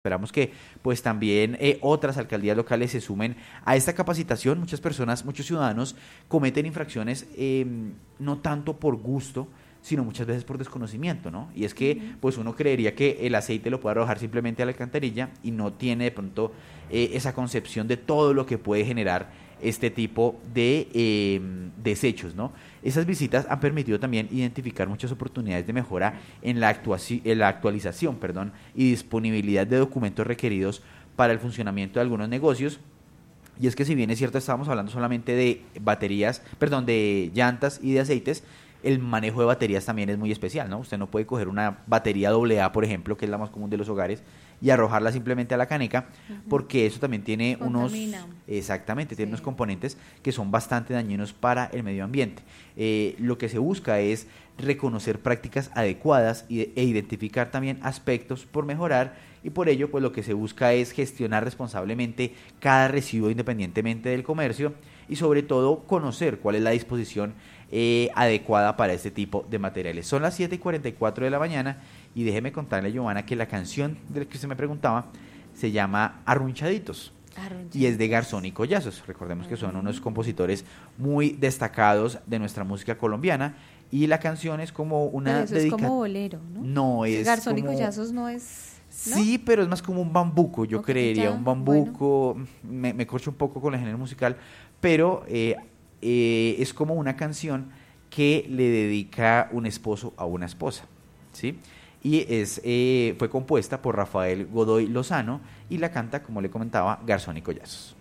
Esperamos que pues también otras alcaldías locales se sumen a esta capacitación. Muchas personas, muchos ciudadanos cometen infracciones no tanto por gusto, sino muchas veces por desconocimiento, ¿no? Y es que pues uno creería que el aceite lo puede arrojar simplemente a la alcantarilla y no tiene de pronto esa concepción de todo lo que puede generar este tipo de desechos, ¿no? Esas visitas han permitido también identificar muchas oportunidades de mejora en la actualización, perdón, y disponibilidad de documentos requeridos para el funcionamiento de algunos negocios. Y es que si bien es cierto, estábamos hablando solamente de baterías, perdón, de llantas y de aceites, el manejo de baterías también es muy especial, ¿no? Usted no puede coger una batería AA, por ejemplo, que es la más común de los hogares, y arrojarla simplemente a la caneca, porque eso también tiene Contamina. exactamente, tiene unos Sí. componentes que son bastante dañinos para el medio ambiente. Lo que se busca es reconocer prácticas adecuadas e identificar también aspectos por mejorar, y por ello pues lo que se busca es gestionar responsablemente cada residuo independientemente del comercio, y sobre todo conocer cuál es la disposición adecuada para este tipo de materiales. Son las 7:44 de la mañana y déjeme contarle, Giovanna, que la canción de la que usted me preguntaba se llama Arrunchaditos y es de Garzón y Collazos. Recordemos que son unos compositores muy destacados de nuestra música colombiana, y la canción es como Pero una eso es como bolero, ¿no? No, es Garzón y como... Collazos no es, ¿no? Sí, pero es más como un bambuco, yo Ok, creería, ya, un bueno. bambuco, me corcho un poco con el género musical, pero es como una canción que le dedica un esposo a una esposa, ¿sí? Y fue compuesta por Rafael Godoy Lozano y la canta, como le comentaba, Garzón y Collazos.